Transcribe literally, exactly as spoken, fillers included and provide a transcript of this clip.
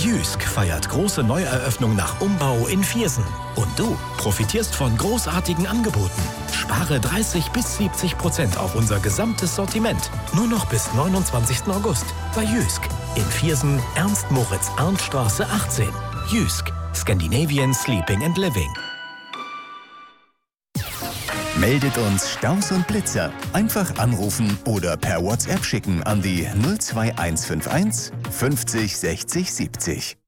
Jysk feiert große Neueröffnung nach Umbau in Viersen. Und du profitierst von großartigen Angeboten. Spare dreißig bis siebzig Prozent auf unser gesamtes Sortiment. Nur noch bis neunundzwanzigsten August bei Jysk. In Viersen, Ernst-Moritz-Arndt-Straße achtzehn. Jysk, Scandinavian Sleeping and Living. Meldet uns Staus und Blitzer. Einfach anrufen oder per WhatsApp schicken an die null zwei eins fünf eins fünfzig sechzig siebzig.